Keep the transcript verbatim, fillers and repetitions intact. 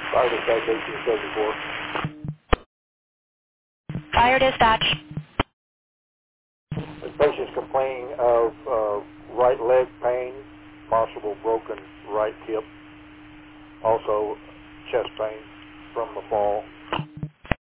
Fire dispatch eighteen seventy-four. Fire dispatch. The patient's complaining of uh, right leg pain, possible broken right hip, also chest pain from the fall.